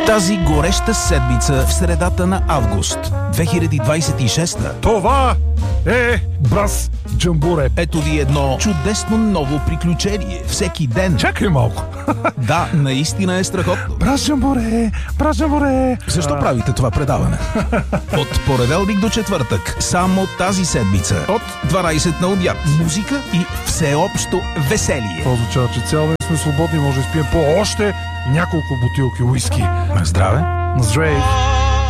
Тази гореща седмица в средата на август 2026. Това е Брас Джамбуре. Ето ви едно чудесно ново приключение. Всеки ден. Чакай малко. Да, наистина е страхотно. Брас Джамбуре, Брас Джамбуре. Защо правите това предаване? От понеделник до четвъртък, само тази седмица, от 12 на обяд, музика и всеобщо веселие. Това означава, че цял ден сме свободни, може да спием по още няколко бутилки уиски. На здраве! На здраве!